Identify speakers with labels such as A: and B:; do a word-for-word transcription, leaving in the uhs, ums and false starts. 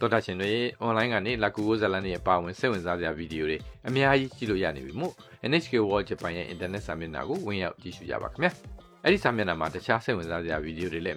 A: တော်တာရှင်တွေ online ကနေလာကူကိုဇာလန်ရဲ့ပါဝင်စိတ်ဝင်စားစရာဗီဒီယိုတွေအများကြီးကြည့်လို့ရနေပြီမို့ N H K World Japan ရဲ့ internet စာမျက်နှာကိုဝင်ရောက်ကြည့်ရှုကြပါခင်ဗျာအဲ့ဒီစာမျက်နှာမှာတခြားစိတ်ဝင်စားစရာဗီဒီယိုတွေလည်း